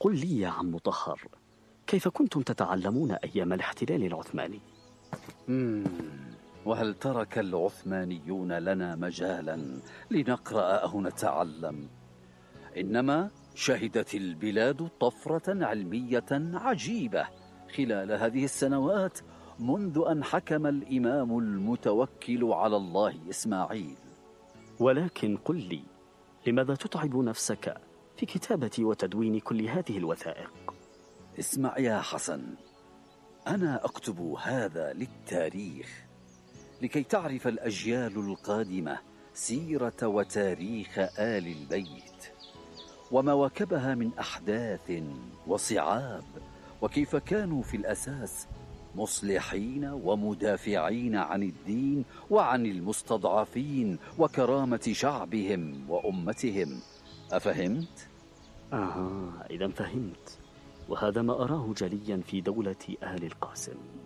قل لي يا عم طهر، كيف كنتم تتعلمون أيام الاحتلال العثماني؟ وهل ترك العثمانيون لنا مجالا لنقرأ أو نتعلم؟ إنما شهدت البلاد طفرة علمية عجيبة خلال هذه السنوات منذ أن حكم الإمام المتوكل على الله إسماعيل. ولكن قل لي، لماذا تتعب نفسك في كتابة وتدوين كل هذه الوثائق؟ اسمع يا حسن، أنا أكتب هذا للتاريخ، لكي تعرف الأجيال القادمة سيرة وتاريخ آل البيت وما واكبها من أحداث وصعاب، وكيف كانوا في الأساس مصلحين ومدافعين عن الدين وعن المستضعفين وكرامة شعبهم وأمتهم. أفهمت؟ إذا فهمت، وهذا ما أراه جليا في دولة آل القاسم.